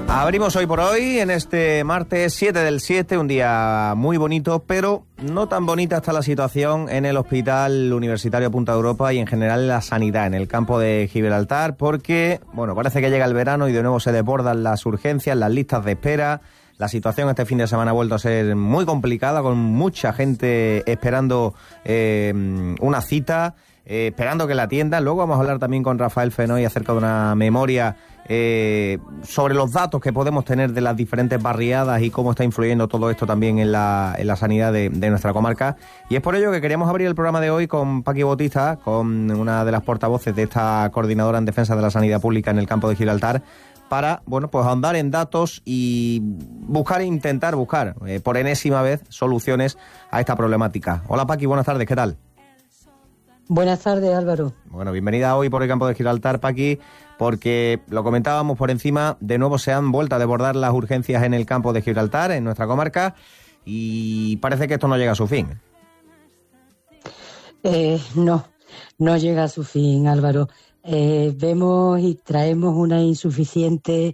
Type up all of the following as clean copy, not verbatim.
Abrimos hoy por hoy, en este martes 7 del 7, un día muy bonito, pero no tan bonita está la situación en el Hospital Universitario Punta Europa y en general en la sanidad, en el campo de Gibraltar, porque, bueno, parece que llega el verano y de nuevo se desbordan las urgencias, las listas de espera. La situación este fin de semana ha vuelto a ser muy complicada, con mucha gente esperando una cita, esperando que la atiendan. Luego vamos a hablar también con Rafael Fenoy acerca de una memoria sobre los datos que podemos tener de las diferentes barriadas y cómo está influyendo todo esto también en la sanidad de nuestra comarca. Y es por ello que queríamos abrir el programa de hoy con Paqui Bautista, con una de las portavoces de esta coordinadora en defensa de la sanidad pública en el campo de Gibraltar, para, bueno, pues ahondar en datos y intentar buscar por enésima vez soluciones a esta problemática. Hola Paqui, buenas tardes, ¿qué tal? Buenas tardes, Álvaro. Bueno, bienvenida hoy por el campo de Gibraltar, Paqui, porque lo comentábamos por encima, de nuevo se han vuelto a desbordar las urgencias en el campo de Gibraltar, en nuestra comarca, y parece que esto no llega a su fin. No llega a su fin, Álvaro. Vemos y traemos una insuficiente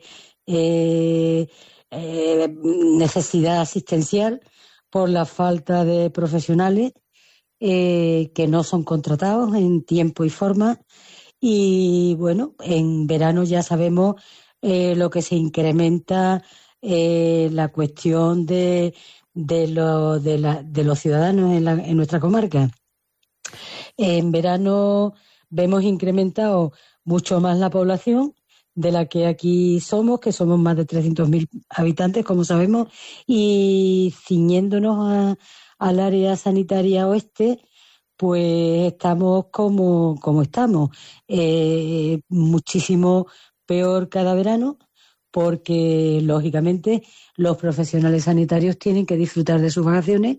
necesidad asistencial por la falta de profesionales que no son contratados en tiempo y forma. Y bueno, en verano ya sabemos lo que se incrementa la cuestión de los ciudadanos en nuestra comarca. En verano vemos incrementado mucho más la población de la que aquí somos, que somos más de 300.000 habitantes, como sabemos, y ciñéndonos al área sanitaria oeste, pues estamos como estamos. Muchísimo peor cada verano, porque lógicamente los profesionales sanitarios tienen que disfrutar de sus vacaciones,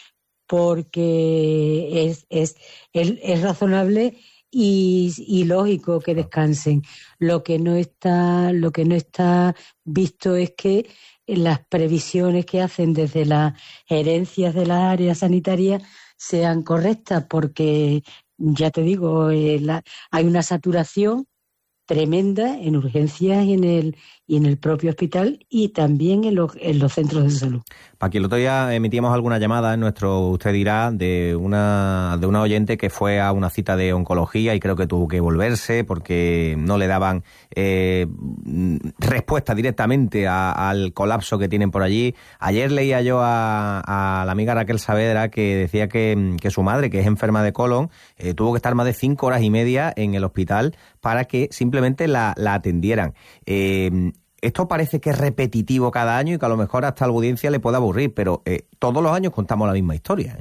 porque es razonable y lógico que descansen. Lo que no está visto es que las previsiones que hacen desde las gerencias de las áreas sanitarias sean correctas, porque ya te digo, hay una saturación tremenda en urgencias y en el propio hospital y también en los centros de salud. Paqui, el otro día emitíamos alguna llamada en nuestro Usted Dirá de una oyente que fue a una cita de oncología y creo que tuvo que volverse porque no le daban respuesta directamente al colapso que tienen por allí. Ayer leía yo a la amiga Raquel Saavedra que decía que su madre, que es enferma de colon, tuvo que estar más de 5 horas y media en el hospital para que simplemente la atendieran. Esto parece que es repetitivo cada año y que a lo mejor hasta a la audiencia le puede aburrir, pero todos los años contamos la misma historia.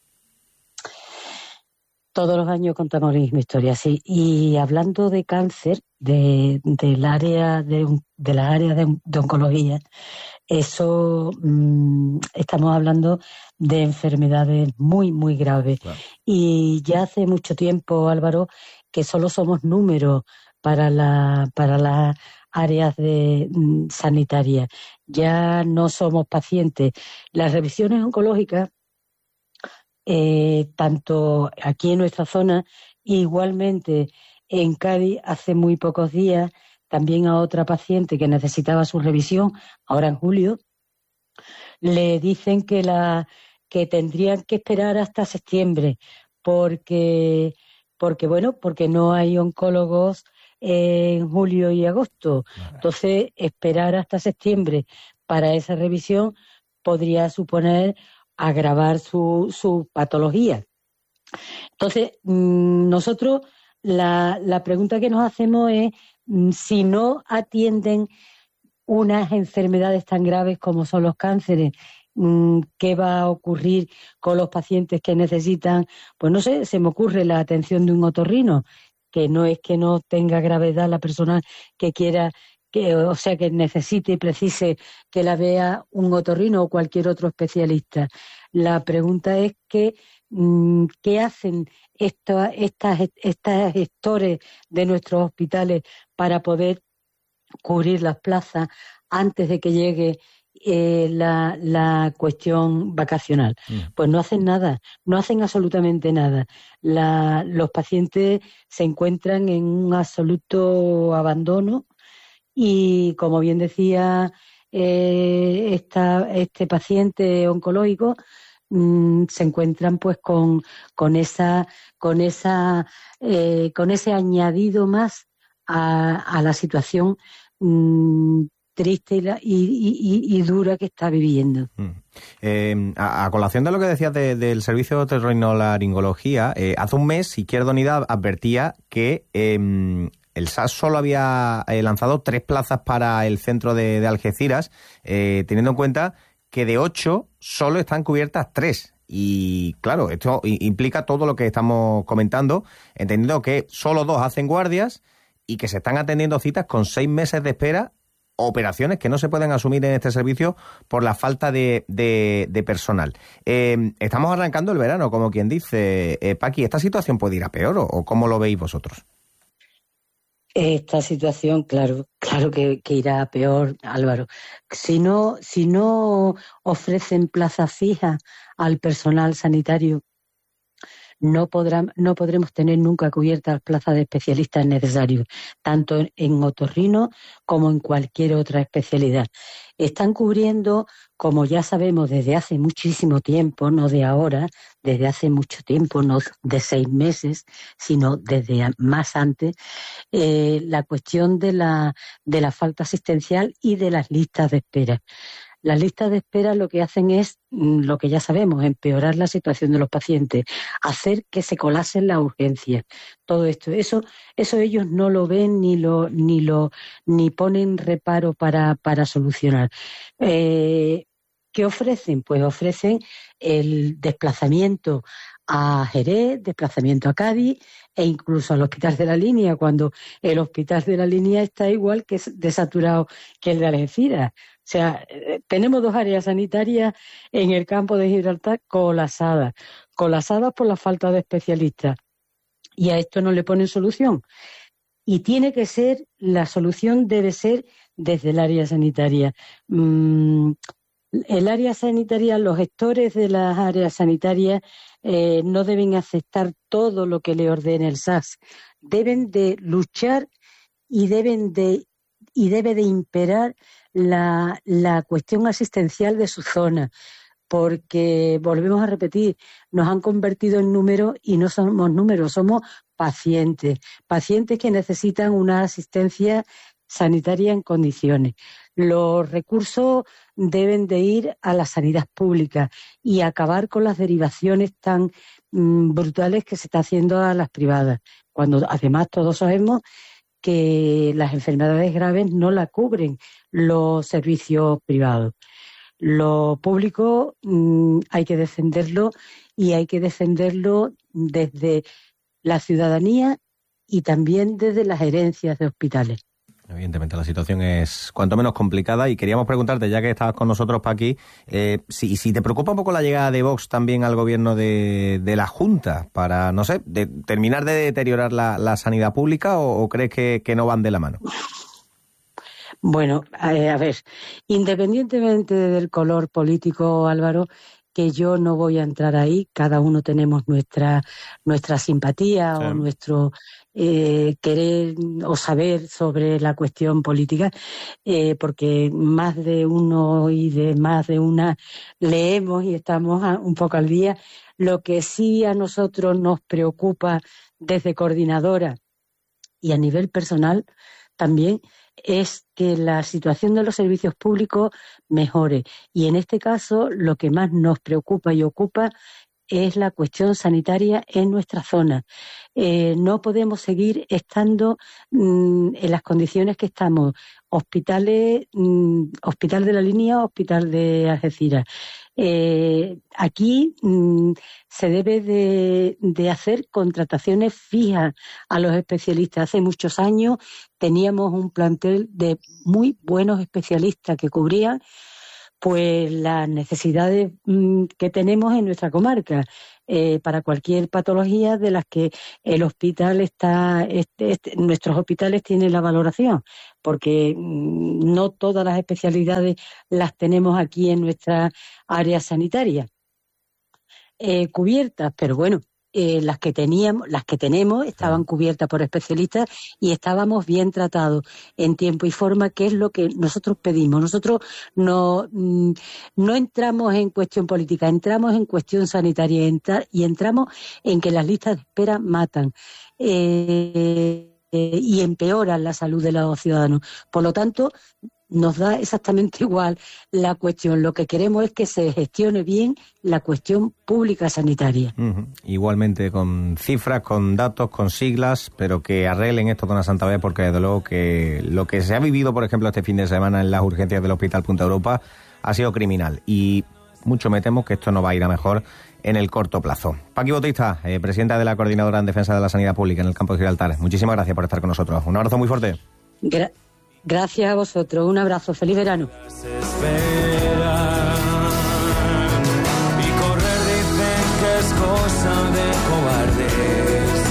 Todos los años contamos la misma historia, sí. Y hablando de cáncer, de las áreas de oncología, eso estamos hablando de enfermedades muy, muy graves. Claro. Y ya hace mucho tiempo, Álvaro, que solo somos números para las áreas sanitarias. Ya no somos pacientes. Las revisiones oncológicas, tanto aquí en nuestra zona, igualmente en Cádiz, hace muy pocos días, también a otra paciente que necesitaba su revisión, ahora en julio, le dicen que tendrían que esperar hasta septiembre, porque no hay oncólogos en julio y agosto. Entonces, esperar hasta septiembre para esa revisión podría suponer agravar su patología. Entonces, nosotros la pregunta que nos hacemos es si no atienden unas enfermedades tan graves como son los cánceres, ¿qué va a ocurrir con los pacientes que necesitan? Pues no sé, se me ocurre la atención de un otorrino, que no es que no tenga gravedad la persona que quiera, que necesite y precise que la vea un otorrino o cualquier otro especialista. La pregunta es que ¿qué hacen estas gestores de nuestros hospitales para poder cubrir las plazas antes de que llegue la cuestión vacacional? Pues no hacen nada, no hacen absolutamente nada. Los pacientes se encuentran en un absoluto abandono Y como bien decía este paciente oncológico, se encuentran pues con esa con ese añadido más a la situación triste y dura que está viviendo. A colación de lo que decías del servicio de otorrinolaringología, hace un mes Izquierda Unida advertía que el SAS solo había lanzado 3 plazas para el centro de Algeciras, teniendo en cuenta que de 8 solo están cubiertas 3. Y claro, esto implica todo lo que estamos comentando, entendiendo que solo 2 hacen guardias y que se están atendiendo citas con 6 meses de espera, operaciones que no se pueden asumir en este servicio por la falta de personal. Estamos arrancando el verano, como quien dice. Paqui, ¿esta situación puede ir a peor o cómo lo veis vosotros? Esta situación, claro que irá a peor, Álvaro. Si no ofrecen plazas fijas al personal sanitario, no podremos tener nunca cubiertas las plazas de especialistas necesarios, tanto en otorrino como en cualquier otra especialidad. Están cubriendo, como ya sabemos desde hace muchísimo tiempo, no de ahora, desde hace mucho tiempo, no de 6 meses, sino desde más antes, la cuestión de la falta asistencial y de las listas de espera. Las listas de espera lo que hacen es, lo que ya sabemos, empeorar la situación de los pacientes, hacer que se colapsen las urgencias. Todo esto, eso ellos no lo ven ni ponen reparo para solucionar. ¿Qué ofrecen? Pues ofrecen el desplazamiento a Jerez, desplazamiento a Cádiz e incluso al Hospital de la Línea, cuando el Hospital de la Línea está igual que desaturado que el de Algeciras. O sea, tenemos 2 áreas sanitarias en el campo de Gibraltar colapsadas por la falta de especialistas. Y a esto no le ponen solución. Y tiene que ser, la solución debe ser desde el área sanitaria. El área sanitaria, los gestores de las áreas sanitarias no deben aceptar todo lo que le ordene el SAS. Deben de luchar y debe de imperar la cuestión asistencial de su zona, porque, volvemos a repetir, nos han convertido en números y no somos números, somos pacientes que necesitan una asistencia sanitaria en condiciones. Los recursos deben de ir a la sanidad pública y acabar con las derivaciones tan brutales que se está haciendo a las privadas, cuando además todos sabemos que las enfermedades graves no la cubren los servicios privados. Lo público hay que defenderlo y hay que defenderlo desde la ciudadanía y también desde las gerencias de hospitales. Evidentemente la situación es cuanto menos complicada y queríamos preguntarte, ya que estabas con nosotros, Paqui, si te preocupa un poco la llegada de Vox también al gobierno de la Junta para, no sé, terminar de deteriorar la sanidad pública o crees que no van de la mano. Bueno, a ver, independientemente del color político, Álvaro, que yo no voy a entrar ahí, cada uno tenemos nuestra simpatía o nuestro querer o saber sobre la cuestión política, porque más de uno y de más de una leemos y estamos un poco al día. Lo que sí a nosotros nos preocupa desde coordinadora y a nivel personal también es que la situación de los servicios públicos mejore. Y en este caso, lo que más nos preocupa y ocupa es la cuestión sanitaria en nuestra zona. No podemos seguir estando en las condiciones que estamos. Hospital de la Línea, Hospital de Algeciras. Aquí se debe de hacer contrataciones fijas a los especialistas. Hace muchos años teníamos un plantel de muy buenos especialistas que cubrían pues las necesidades que tenemos en nuestra comarca para cualquier patología de las que el hospital nuestros hospitales tienen la valoración, porque no todas las especialidades las tenemos aquí en nuestra área sanitaria cubiertas, pero bueno, las que tenemos estaban cubiertas por especialistas y estábamos bien tratados en tiempo y forma, que es lo que nosotros pedimos. Nosotros no entramos en cuestión política, entramos en cuestión sanitaria y entramos en que las listas de espera matan y empeoran la salud de los ciudadanos. Por lo tanto, nos da exactamente igual la cuestión. Lo que queremos es que se gestione bien la cuestión pública sanitaria. Igualmente con cifras, con datos, con siglas, pero que arreglen esto de una santa vez, porque desde luego que lo que se ha vivido, por ejemplo, este fin de semana en las urgencias del Hospital Punta Europa ha sido criminal y mucho me temo que esto no va a ir a mejor en el corto plazo. Paqui Bautista, presidenta de la Coordinadora en Defensa de la Sanidad Pública en el campo de Gibraltar, muchísimas gracias por estar con nosotros. Un abrazo muy fuerte. Gracias a vosotros, un abrazo, feliz verano. Y correr dicen que es cosa de cobardes.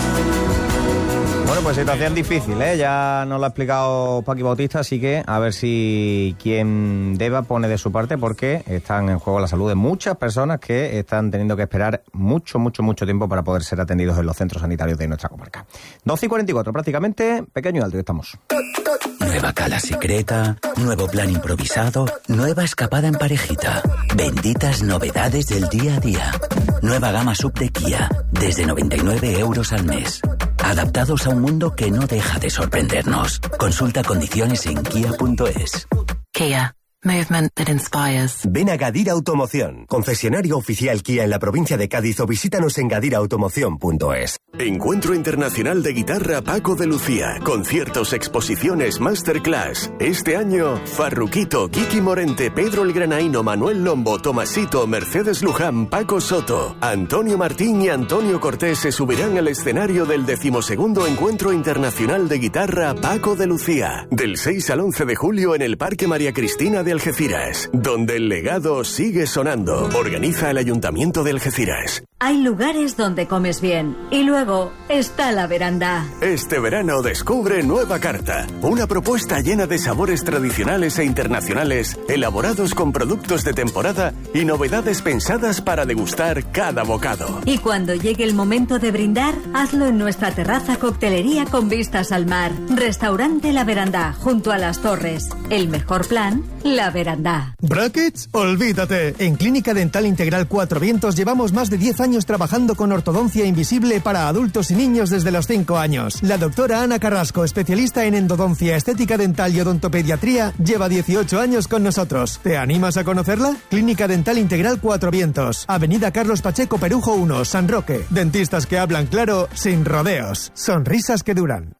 Bueno, pues situación difícil, ya nos lo ha explicado Paqui Bautista, así que a ver si quien deba pone de su parte, porque están en juego la salud de muchas personas que están teniendo que esperar mucho tiempo para poder ser atendidos en los centros sanitarios de nuestra comarca. 12:44, prácticamente pequeño y alto, estamos. Nueva cala secreta, nuevo plan improvisado, nueva escapada en parejita. Benditas novedades del día a día. Nueva gama sub de Kia, desde 99 euros al mes. Adaptados a un mundo que no deja de sorprendernos. Consulta condiciones en kia.es. Kia. Movement that inspires. Ven a Gadir Automoción, concesionario oficial Kia en la provincia de Cádiz, o visítanos en gadirautomoción.es. Encuentro Internacional de Guitarra Paco de Lucía. Conciertos, exposiciones, masterclass. Este año, Farruquito, Kiki Morente, Pedro el Granaíno, Manuel Lombo, Tomasito, Mercedes Luján, Paco Soto, Antonio Martín y Antonio Cortés se subirán al escenario del 12º Encuentro Internacional de Guitarra Paco de Lucía. Del 6 al 11 de julio en el Parque María Cristina de Algeciras, donde el legado sigue sonando. Organiza el Ayuntamiento de Algeciras. Hay lugares donde comes bien y luego está la veranda. Este verano descubre Nueva Carta, una propuesta llena de sabores tradicionales e internacionales, elaborados con productos de temporada y novedades pensadas para degustar cada bocado. Y cuando llegue el momento de brindar, hazlo en nuestra terraza coctelería con vistas al mar. Restaurante La Veranda, junto a las Torres. El mejor plan, La Veranda. ¿Brackets? Olvídate. En Clínica Dental Integral Cuatro Vientos llevamos más de 10 años trabajando con ortodoncia invisible para adultos y niños desde los 5 años. La doctora Ana Carrasco, especialista en endodoncia, estética dental y odontopediatría, lleva 18 años con nosotros. ¿Te animas a conocerla? Clínica Dental Integral Cuatro Vientos, Avenida Carlos Pacheco Perujo 1, San Roque. Dentistas que hablan claro, sin rodeos. Sonrisas que duran.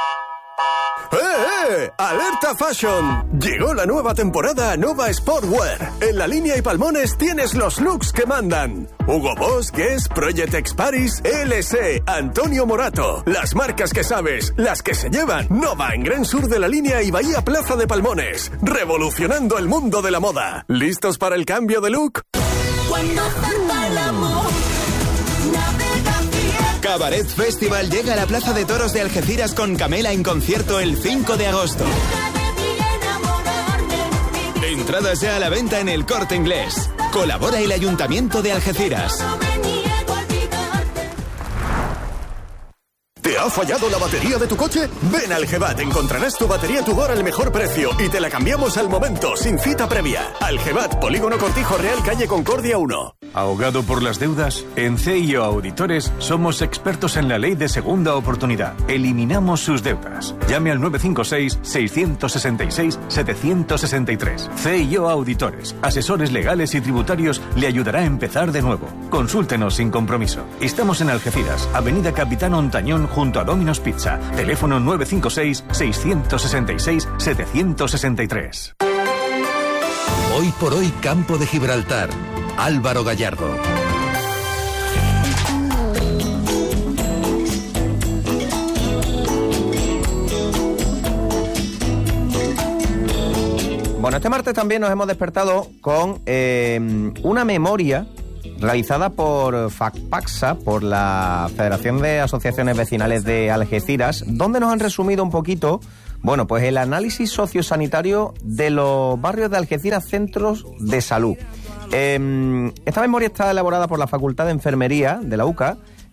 ¡Alerta Fashion! Llegó la nueva temporada Nova Sportwear. En la línea y Palmones tienes los looks que mandan. Hugo Boss, Guess, Project X Paris, LC, Antonio Morato. Las marcas que sabes, las que se llevan. Nova en Gran Sur de la Línea y Bahía Plaza de Palmones. Revolucionando el mundo de la moda. ¿Listos para el cambio de look? Cuando falta el amor, Cabaret Festival llega a la Plaza de Toros de Algeciras con Camela en concierto el 5 de agosto. Entradas ya a la venta en El Corte Inglés. Colabora el Ayuntamiento de Algeciras. ¿Te ha fallado la batería de tu coche? Ven al Gebat, encontrarás tu batería Tudor al mejor precio y te la cambiamos al momento, sin cita previa. Al Gebat, Polígono Cortijo Real, calle Concordia 1. ¿Ahogado por las deudas? En CIO Auditores somos expertos en la ley de segunda oportunidad. Eliminamos sus deudas. Llame al 956-666-763. CIO Auditores, asesores legales y tributarios, le ayudará a empezar de nuevo. Consúltenos sin compromiso. Estamos en Algeciras, Avenida Capitán Ontañón, junto a Domino's Pizza. Teléfono 956-666-763. Hoy por hoy, Campo de Gibraltar. Álvaro Gallardo. Bueno, este martes también nos hemos despertado con una memoria realizada por FACPAXA, por la Federación de Asociaciones Vecinales de Algeciras, donde nos han resumido un poquito, bueno, pues el análisis sociosanitario de los barrios de Algeciras, centros de salud. Esta memoria está elaborada por la Facultad de Enfermería de la UCA,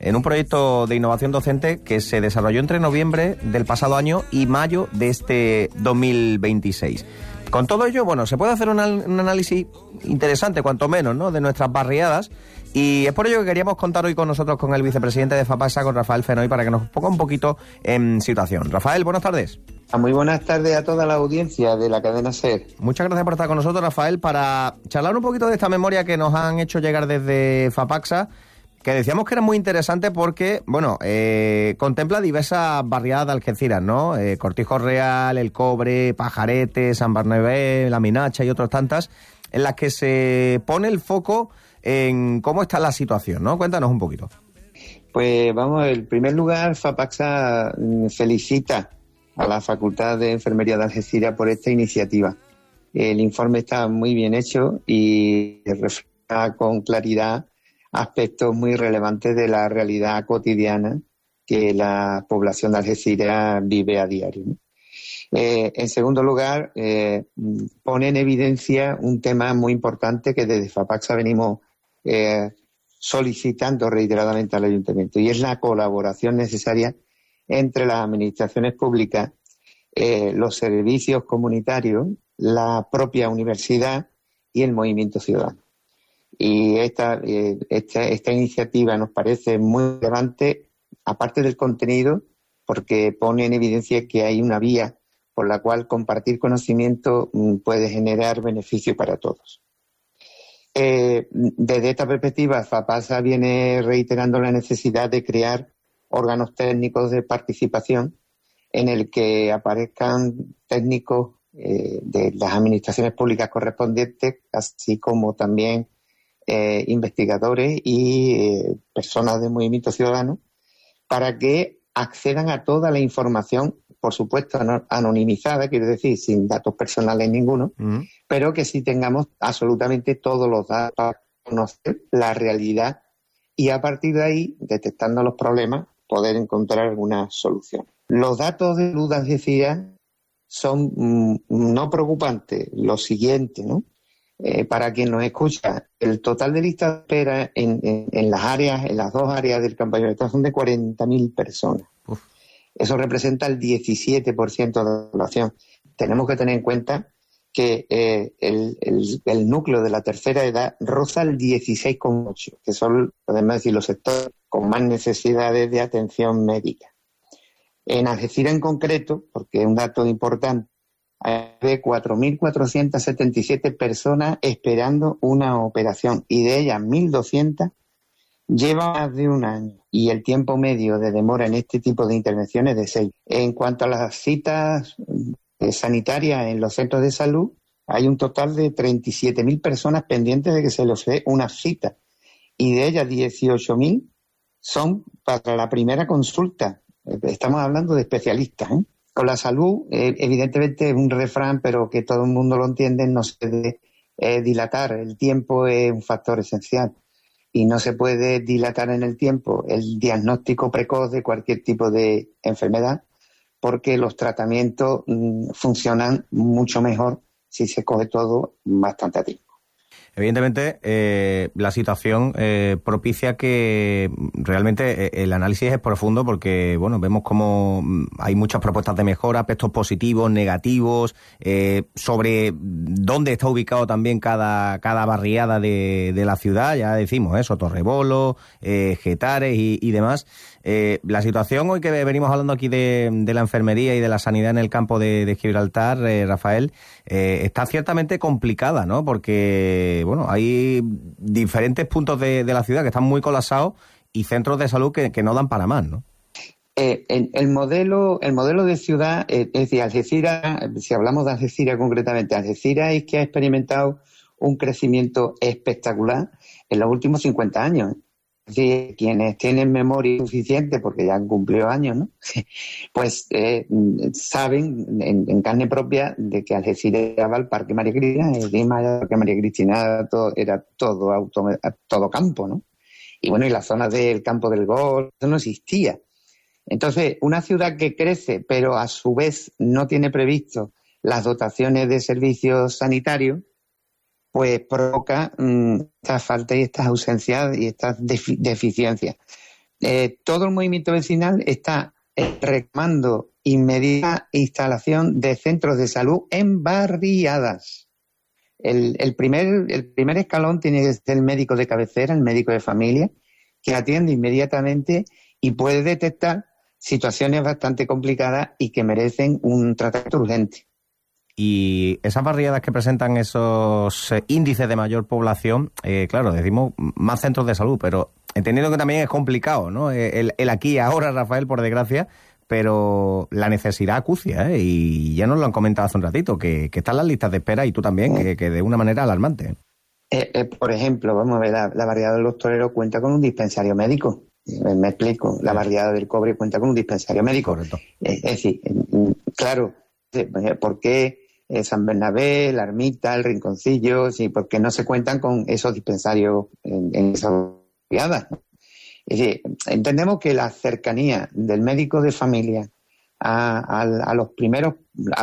en un proyecto de innovación docente que se desarrolló entre noviembre del pasado año y mayo de este 2026. Con todo ello, bueno, se puede hacer un análisis interesante, cuanto menos, ¿no?, de nuestras barriadas, y es por ello que queríamos contar hoy con nosotros con el vicepresidente de FAPACSA, con Rafael Fenoy, para que nos ponga un poquito en situación. Rafael, buenas tardes. Muy buenas tardes a toda la audiencia de la cadena SER. Muchas gracias por estar con nosotros, Rafael, para charlar un poquito de esta memoria que nos han hecho llegar desde FAPACSA, que decíamos que era muy interesante porque, bueno, contempla diversas barriadas de Algeciras, ¿no? Cortijo Real, El Cobre, Pajarete, San Barnabé, La Minacha y otras tantas, en las que se pone el foco en cómo está la situación, ¿no? Cuéntanos un poquito. Pues vamos, en primer lugar, FAPACSA felicita a la Facultad de Enfermería de Algeciras por esta iniciativa. El informe está muy bien hecho y refleja con claridad aspectos muy relevantes de la realidad cotidiana que la población de Algeciras vive a diario, ¿no? En segundo lugar, pone en evidencia un tema muy importante que desde FAPACSA venimos solicitando reiteradamente al Ayuntamiento, y es la colaboración necesaria entre las administraciones públicas, los servicios comunitarios, la propia universidad y el movimiento ciudadano. Y esta iniciativa nos parece muy relevante, aparte del contenido, porque pone en evidencia que hay una vía por la cual compartir conocimiento puede generar beneficio para todos. Desde esta perspectiva, FAPACSA viene reiterando la necesidad de crear órganos técnicos de participación en el que aparezcan técnicos de las administraciones públicas correspondientes, así como también investigadores y personas del movimiento ciudadano, para que accedan a toda la información, por supuesto anonimizada, quiero decir, sin datos personales ninguno, pero que sí tengamos absolutamente todos los datos para conocer la realidad y a partir de ahí, detectando los problemas, poder encontrar alguna solución. Los datos de salud de Algeciras son no preocupantes. Lo siguiente, ¿no? Para quien nos escucha, el total de lista de espera en las dos áreas del Campo de Libertad son de 40.000 personas. Uf. Eso representa el 17% de la población. Tenemos que tener en cuenta que el núcleo de la tercera edad roza el 16,8%, que son, podemos decir, los sectores con más necesidades de atención médica. En Algeciras en concreto, porque es un dato importante, hay de 4.477 personas esperando una operación y de ellas 1.200 llevan más de un año y el tiempo medio de demora en este tipo de intervenciones es de 6. En cuanto a las citas sanitarias en los centros de salud, hay un total de 37.000 personas pendientes de que se les dé una cita y de ellas 18.000 son para la primera consulta. Estamos hablando de especialistas, ¿eh? Con la salud, evidentemente es un refrán, pero que todo el mundo lo entiende, no se debe dilatar. El tiempo es un factor esencial y no se puede dilatar en el tiempo el diagnóstico precoz de cualquier tipo de enfermedad, porque los tratamientos funcionan mucho mejor si se coge todo bastante a tiempo. Evidentemente, la situación propicia que realmente el análisis es profundo porque, bueno, vemos cómo hay muchas propuestas de mejora, aspectos positivos, negativos, sobre dónde está ubicado también cada barriada de la ciudad, ya decimos eso, Torrebolo, Getares y demás. La situación hoy que venimos hablando aquí de la enfermería y de la sanidad en el campo de Gibraltar, Rafael, está ciertamente complicada, ¿no? Porque, bueno, hay diferentes puntos de la ciudad que están muy colapsados y centros de salud que no dan para más, ¿no? El modelo de ciudad, es decir, Algeciras, si hablamos de Algeciras concretamente, Algeciras es que ha experimentado un crecimiento espectacular en los últimos 50 años. Es decir, quienes tienen memoria suficiente, porque ya han cumplido años, ¿no? Pues saben en carne propia de que Algeciras era el Parque María Cristina, el Parque María Cristina era todo campo, ¿no? Y bueno, y la zona del Campo del Gol, eso no existía. Entonces, una ciudad que crece, pero a su vez no tiene previsto las dotaciones de servicios sanitarios, pues provoca esta falta y estas ausencias y estas deficiencias. todo el movimiento vecinal está reclamando inmediata instalación de centros de salud en barriadas. El primer escalón tiene que ser el médico de cabecera, el médico de familia, que atiende inmediatamente y puede detectar situaciones bastante complicadas y que merecen un tratamiento urgente. Y esas barriadas que presentan esos índices de mayor población, claro, decimos más centros de salud, pero entendiendo que también es complicado, ¿no? El aquí y ahora, Rafael, por desgracia, pero la necesidad acucia, y ya nos lo han comentado hace un ratito, que están las listas de espera, y tú también, que de una manera alarmante. Por ejemplo, vamos a ver, la barriada de los Toreros cuenta con un dispensario médico. Me explico, la barriada del Cobre cuenta con un dispensario médico. Correcto. Es decir, claro, ¿por qué San Bernabé, La Ermita, El Rinconcillo, sí, porque no se cuentan con esos dispensarios en esas barriadas? Es decir, entendemos que la cercanía del médico de familia a los primeros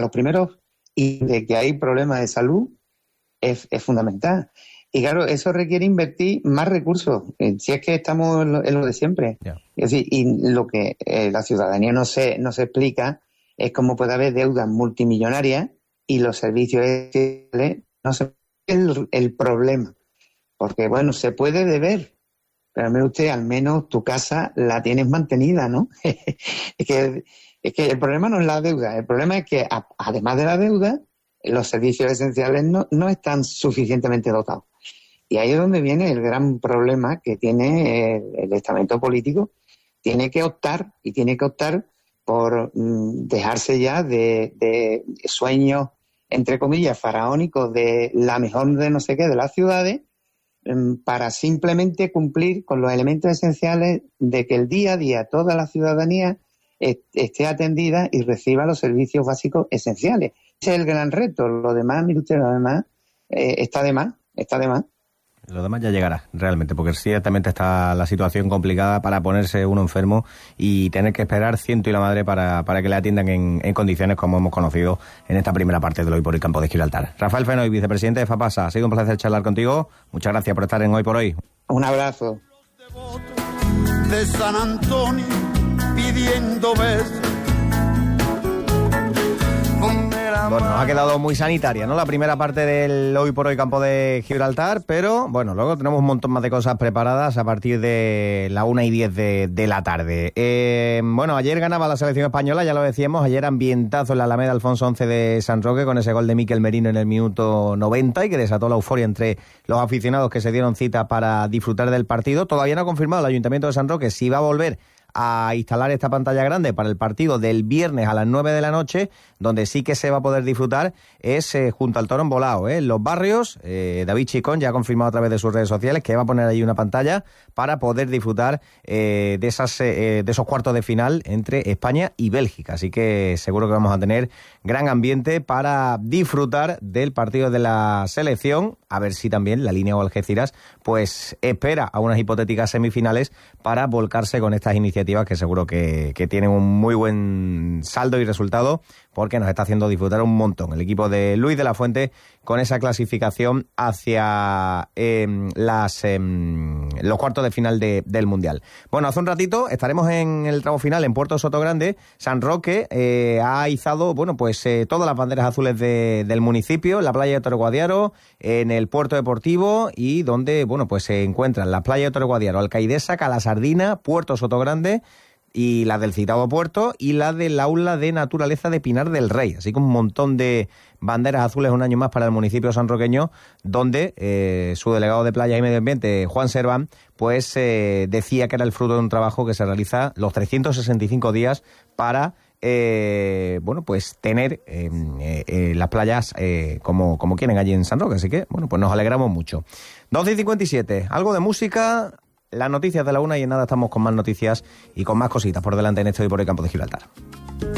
y de que hay problemas de salud es fundamental. Y claro, eso requiere invertir más recursos, si es que estamos en lo de siempre. Yeah. Es decir, y lo que la ciudadanía no se explica es cómo puede haber deudas multimillonarias y los servicios no se el problema. Porque, bueno, se puede deber, pero mire usted, al menos tu casa la tienes mantenida, ¿no? es que el problema no es la deuda, el problema es que, además de la deuda, los servicios esenciales no están suficientemente dotados. Y ahí es donde viene el gran problema que tiene el estamento político. Tiene que optar por dejarse ya de sueños, entre comillas, faraónicos de la mejor de no sé qué de las ciudades, para simplemente cumplir con los elementos esenciales de que el día a día toda la ciudadanía esté atendida y reciba los servicios básicos esenciales. Ese es el gran reto. Lo demás, mire usted, lo demás está de más. Lo demás ya llegará, realmente, porque ciertamente está la situación complicada para ponerse uno enfermo y tener que esperar ciento y la madre para que le atiendan en condiciones como hemos conocido en esta primera parte de Hoy por Hoy Campo de Gibraltar. Rafael Fenoy, vicepresidente de FAPASA, ha sido un placer charlar contigo. Muchas gracias por estar en Hoy por Hoy. Un abrazo. De San Antonio pidiendo besos. Bueno, nos ha quedado muy sanitaria, ¿no?, la primera parte del Hoy por Hoy Campo de Gibraltar, pero bueno, luego tenemos un montón más de cosas preparadas a partir de la 1:10 de la tarde. Bueno, ayer ganaba la selección española, ya lo decíamos, ayer ambientazo en la Alameda Alfonso XI de San Roque con ese gol de Mikel Merino en el minuto 90 y que desató la euforia entre los aficionados que se dieron cita para disfrutar del partido. Todavía no ha confirmado el Ayuntamiento de San Roque si va a volver a instalar esta pantalla grande para el partido del viernes a las 9 de la noche, donde sí que se va a poder disfrutar es junto al Toro Embolado, en Los Barrios. David Chicón ya ha confirmado a través de sus redes sociales que va a poner ahí una pantalla para poder disfrutar de esos cuartos de final entre España y Bélgica, así que seguro que vamos a tener gran ambiente para disfrutar del partido de la selección, a ver si también la línea o Algeciras pues espera a unas hipotéticas semifinales para volcarse con estas iniciativas que seguro que tienen un muy buen saldo y resultado, porque nos está haciendo disfrutar un montón el equipo de Luis de la Fuente con esa clasificación hacia los cuartos de final del Mundial. Bueno, hace un ratito estaremos en el tramo final en Puerto Sotogrande. San Roque ha izado, bueno, pues todas las banderas azules del municipio, en la playa de Torreguadiaro, en el puerto deportivo, y donde, bueno, pues se encuentran las playas de Torreguadiaro, Alcaidesa, Calasardina, Puerto Sotogrande y la del citado puerto y la del aula de naturaleza de Pinar del Rey. Así que un montón de banderas azules un año más para el municipio sanroqueño, donde su delegado de Playa y Medio Ambiente, Juan Serván, pues decía que era el fruto de un trabajo que se realiza los 365 días para bueno, pues tener las playas como quieren allí en San Roque. Así que, bueno, pues nos alegramos mucho. 12:57, algo de música, las noticias de la 1 y en nada estamos con más noticias y con más cositas por delante en este Hoy por Hoy Campo de Gibraltar.